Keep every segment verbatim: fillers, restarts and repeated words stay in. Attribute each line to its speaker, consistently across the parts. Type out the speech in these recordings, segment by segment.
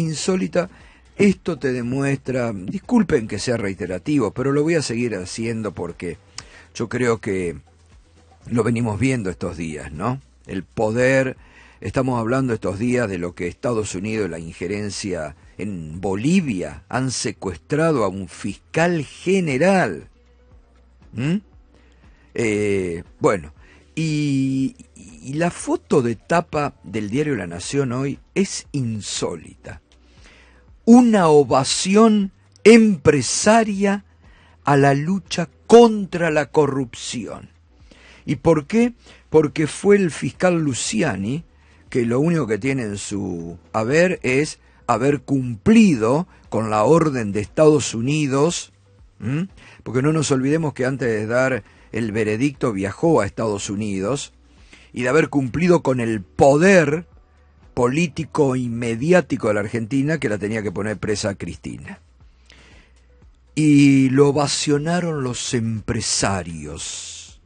Speaker 1: insólita. Esto te demuestra, disculpen que sea reiterativo, pero lo voy a seguir haciendo porque yo creo que lo venimos viendo estos días, ¿no? El poder, estamos hablando estos días de lo que Estados Unidos, la injerencia en Bolivia, han secuestrado a un fiscal general. ¿Mm? Eh, bueno, y, y la foto de tapa del diario La Nación hoy es insólita. Una ovación empresaria a la lucha contra la corrupción. ¿Y por qué? Porque fue el fiscal Luciani, que lo único que tiene en su haber es haber cumplido con la orden de Estados Unidos, ¿m? Porque no nos olvidemos que antes de dar el veredicto viajó a Estados Unidos, y de haber cumplido con el poder político y mediático de la Argentina, que la tenía que poner presa a Cristina. Y lo ovacionaron los empresarios,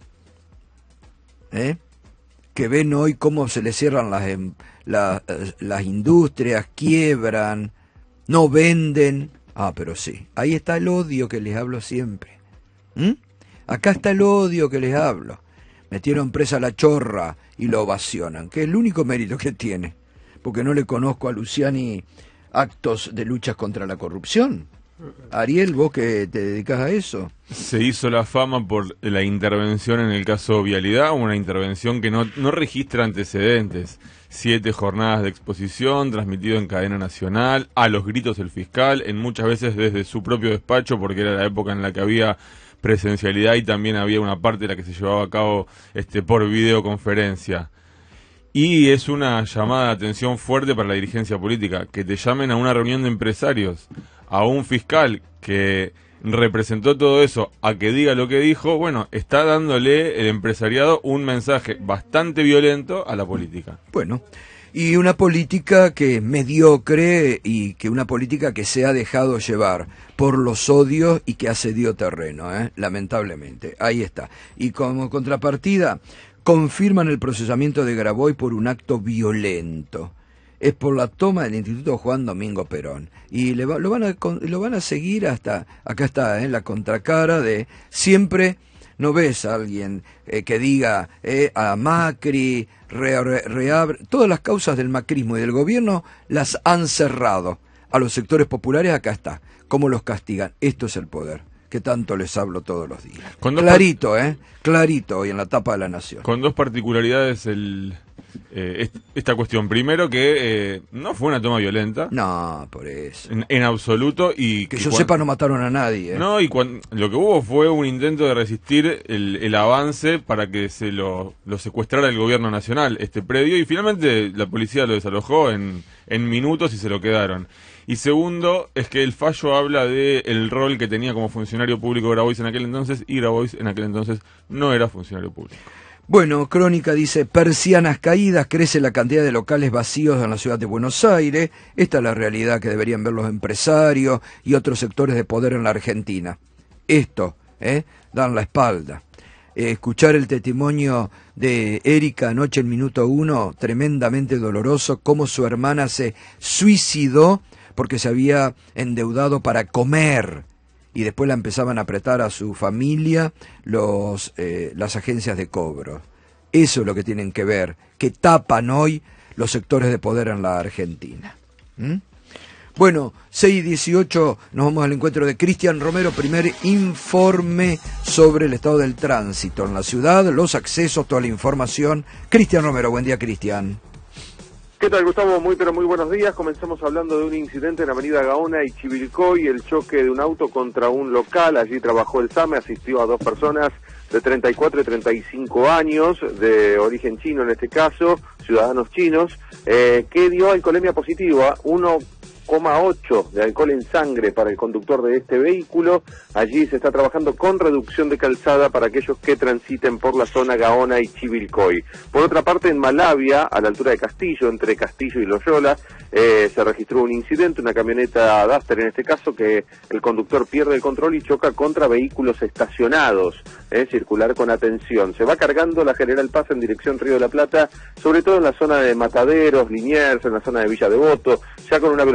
Speaker 1: ¿eh? que ven hoy cómo se les cierran las, la, las industrias, quiebran, no venden. Ah, pero sí, ahí está el odio que les hablo siempre. ¿Mm? Acá está el odio que les hablo. Metieron presa a la Chorra y lo ovacionan, que es el único mérito que tiene, porque no le conozco a Luciani actos de luchas contra la corrupción. Ariel, vos que te dedicás a eso.
Speaker 2: Se hizo la fama por la intervención en el caso Vialidad, una intervención que no, no registra antecedentes. Siete jornadas de exposición, transmitido en cadena nacional, a los gritos del fiscal, en muchas veces desde su propio despacho, porque era la época en la que había presencialidad y también había una parte de la que se llevaba a cabo este, por videoconferencia. Y es una llamada de atención fuerte para la dirigencia política, que te llamen a una reunión de empresarios, a un fiscal que representó todo eso, a que diga lo que dijo. Bueno, está dándole el empresariado un mensaje bastante violento a la política.
Speaker 1: Bueno, y una política que es mediocre y que una política que se ha dejado llevar por los odios y que ha cedido terreno, ¿eh? lamentablemente. Ahí está. Y como contrapartida, confirman el procesamiento de Graboy por un acto violento. Es por la toma del Instituto Juan Domingo Perón. Y le va, lo, van a, lo van a seguir hasta, acá está, en ¿eh? la contracara de siempre. No ves a alguien eh, que diga eh, a Macri, re, re, reabre, todas las causas del macrismo y del gobierno las han cerrado. A los sectores populares acá está. ¿Cómo los castigan? Esto es el poder, que tanto les hablo todos los días. Clarito, ¿eh? Clarito hoy en la tapa de La Nación.
Speaker 2: Con dos particularidades el, eh, esta cuestión. Primero, que eh, no fue una toma violenta.
Speaker 1: No, por eso.
Speaker 2: En, en absoluto. Y
Speaker 1: que, que yo cuando, sepa no mataron a nadie. ¿eh?
Speaker 2: No, y cuando, lo que hubo fue un intento de resistir el, el avance para que se lo, lo secuestrara el gobierno nacional, este predio, y finalmente la policía lo desalojó en, en minutos y se lo quedaron. Y segundo, es que el fallo habla de el rol que tenía como funcionario público Grabois en aquel entonces, y Grabois en aquel entonces no era funcionario público.
Speaker 1: Bueno, Crónica dice, persianas caídas, crece la cantidad de locales vacíos en la ciudad de Buenos Aires. Esta es la realidad que deberían ver los empresarios y otros sectores de poder en la Argentina. Esto, ¿eh? Dan la espalda. Eh, escuchar el testimonio de Erika anoche en Minuto Uno, tremendamente doloroso, cómo su hermana se suicidó porque se había endeudado para comer, y después la empezaban a apretar a su familia los eh, las agencias de cobro. Eso es lo que tienen que ver, que tapan hoy los sectores de poder en la Argentina. ¿Mm? Bueno, seis y dieciocho, nos vamos al encuentro de Cristian Romero, primer informe sobre el estado del tránsito en la ciudad, los accesos, toda la información. Cristian Romero, buen día, Cristian.
Speaker 3: ¿Qué tal, Gustavo? Muy pero muy buenos días. Comenzamos hablando de un incidente en Avenida Gaona y Chivilcoy, el choque de un auto contra un local. Allí trabajó el SAME, asistió a dos personas de treinta y cuatro y treinta y cinco años, de origen chino en este caso, ciudadanos chinos, eh, que dio alcoholemia positiva, uno coma ocho de alcohol en sangre para el conductor de este vehículo. Allí se está trabajando con reducción de calzada para aquellos que transiten por la zona Gaona y Chivilcoy. Por otra parte, en Malavia, a la altura de Castillo, entre Castillo y Loyola, eh, se registró un incidente, una camioneta Duster en este caso, que el conductor pierde el control y choca contra vehículos estacionados. Eh, circular con atención. Se va cargando la General Paz en dirección Río de la Plata, sobre todo en la zona de Mataderos, Liniers, en la zona de Villa Devoto, ya con una